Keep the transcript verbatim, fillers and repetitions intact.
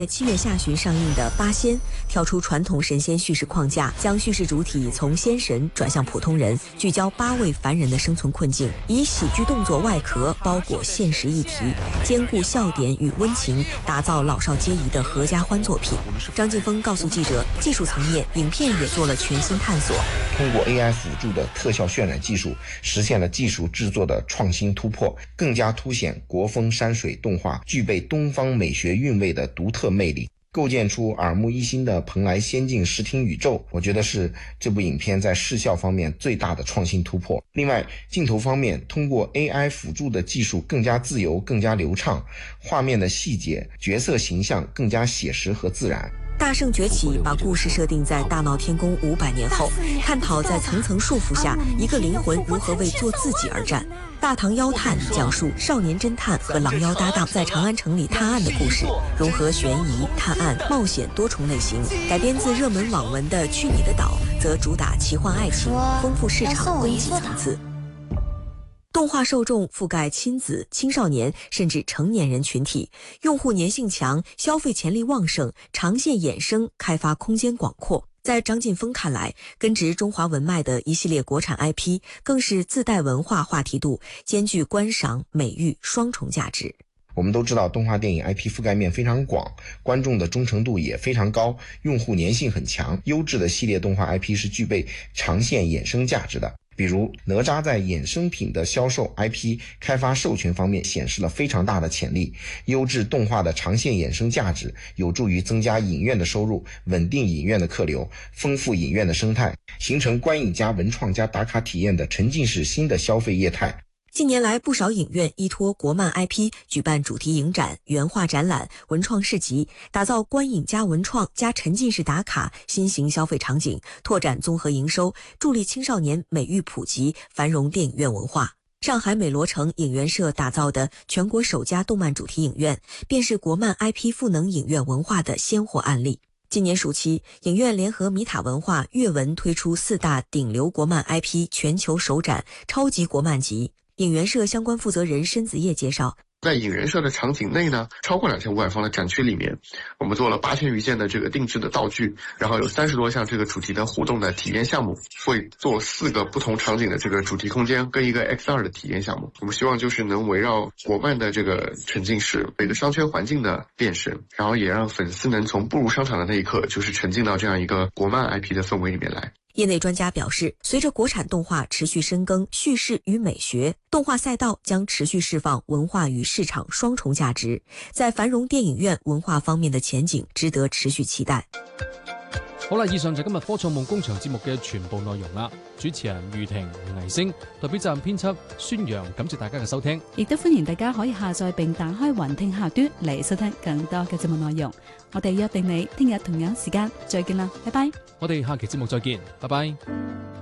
在七月下旬上映的《八仙》跳出传统神仙叙事框架，将叙事主体从仙神转向普通人，聚焦八位凡人的生存困境，以喜剧动作外壳包裹现实议题，兼顾笑点与温情，打造老少皆宜的合家欢作品。张晋峰告诉记者，技术层面，影片也做了全新探索， 通过 A I 辅助的特效渲染技术，实现了技术制作的创新突破，更加凸显国风山水动画具备东方美学韵味的独特魅力，构建出耳目一新的蓬莱仙境视听宇宙。我觉得是这部影片在视效方面最大的创新突破。另外，镜头方面，通过 A I 辅助的技术更加自由，更加流畅，画面的细节、角色形象更加写实和自然。 大圣崛起把故事设定在大闹天宫五百年后，探讨在层层束缚下，一个灵魂如何为做自己而战。大唐妖探讲述少年侦探和狼妖搭档在长安城里探案的故事，融合悬疑、探案、冒险多重类型。改编自热门网文的《去你的岛》则主打奇幻爱情，丰富市场供给层次。动画受众覆盖亲子、青少年甚至成年人群体，用户粘性强，消费潜力旺盛，长线衍生开发空间广阔。在张晋峰看来，根植中华文脉的一系列国产 I P 更是自带文化话题度，兼具观赏、美育双重价值。 我们都知道，动画电影 I P 覆盖面非常广，观众的忠诚度也非常高，用户粘性很强。优质的系列动画 I P 是具备长线衍生价值的。比如哪吒在衍生品的销售 I P 开发授权方面显示了非常大的潜力，优质动画的长线衍生价值有助于增加影院的收入，稳定影院的客流，丰富影院的生态，形成观影加文创加打卡体验的沉浸式新的消费业态。 近年来，不少影院依托国漫 I P 举办主题影展、原画展览、文创市集，打造观影加文创加沉浸式打卡新型消费场景，拓展综合营收，助力青少年美育普及，繁荣电影院文化。上海美罗城影园社打造的全国首家动漫主题影院，便是国漫 I P 赋能影院文化的鲜活案例。今年暑期，影院联合米塔文化、阅文推出四大顶流国漫 I P 全球首展超级国漫集。影园社相关负责人申子叶介绍， 在影园社的场景内呢，超过两千五百方的展区里面，我们做了八千余件的这个定制的道具，然后有三十多项这个主题的互动的体验项目，会做四个不同场景的这个主题空间跟一个 X 二 的体验项目。我们希望就是能围绕国漫的这个沉浸式每个商圈环境的变身，然后也让粉丝能从步入商场的那一刻就是沉浸到这样一个国漫 I P 的氛围里面来。 业内专家表示，随着国产动画持续深耕叙事与美学，动画赛道将持续释放文化与市场双重价值，在繁荣電影院文化方面的前景值得持續期待。 好啦，以上就今日科創夢工場節目嘅全部內容啦。主持人余婷、倪星，代表責任編輯孫陽，感謝大家嘅收聽， 亦都歡迎大家可以下載並打開雲聽客端嚟收聽更多嘅節目內容。我哋約定你聽日同樣時間再見啦，拜拜。 我哋下期節目再見，拜拜。